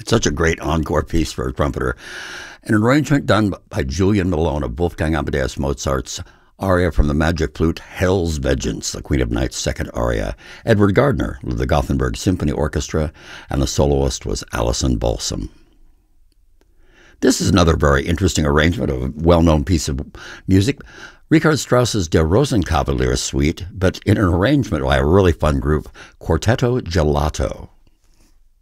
Such a great encore piece for a trumpeter. An arrangement done by Julian Malone of Wolfgang Amadeus Mozart's aria from the Magic Flute, Hell's Vengeance, the Queen of Night's second aria. Edward Gardner of the Gothenburg Symphony Orchestra, and the soloist was Alison Balsam. This is another very interesting arrangement of a well-known piece of music, Richard Strauss's Der Rosenkavalier Suite, but in an arrangement by a really fun group, Quartetto Gelato.